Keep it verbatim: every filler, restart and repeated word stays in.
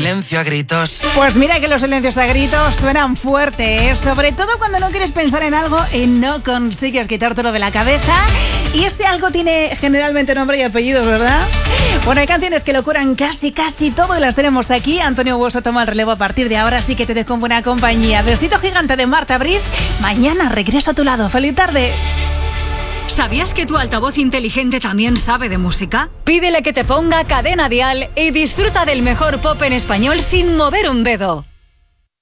silencio a gritos. Pues mira que los silencios a gritos suenan fuerte, ¿eh? Sobre todo cuando no quieres pensar en algo y no consigues quitártelo de la cabeza. Y este algo tiene generalmente nombre y apellidos, ¿verdad? Bueno, hay canciones que lo curan casi, casi todo y las tenemos aquí. Antonio Buoso toma el relevo a partir de ahora, así que te dejo en buena compañía. Besito gigante de Marta Briz. Mañana regreso a tu lado. ¡Feliz tarde! ¿Sabías que tu altavoz inteligente también sabe de música? Pídele que te ponga Cadena Dial y disfruta del mejor pop en español sin mover un dedo.